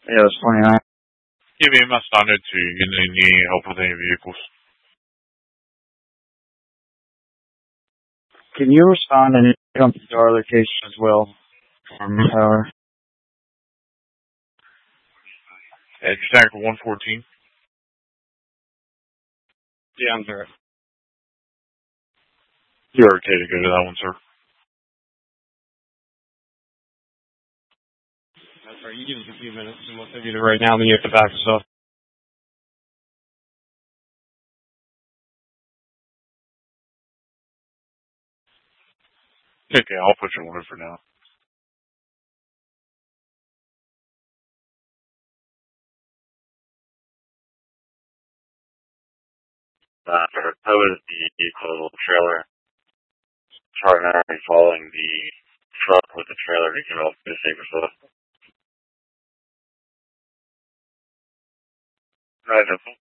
Yeah, it's 29. Yeah, ma'am, I started to. You need help with any vehicles. Can you respond and come to our location as well for manpower? Exact 114. Yeah, I'm there. You're okay to go to that one, sir. That's right. You give us a few minutes and we'll send you to right now, then you have to back us up. Okay, I'll put you on it for now. How is the vehicle trailer primarily following the truck with the trailer to get off the safer side? Right,